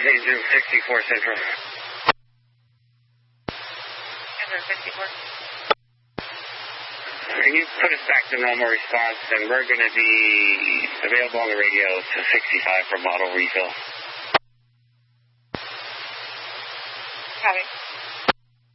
Engine 64 Central. Engine 64. Can you put us back to normal response, and we're going to be available on the radio to 65 for model refill. Copy.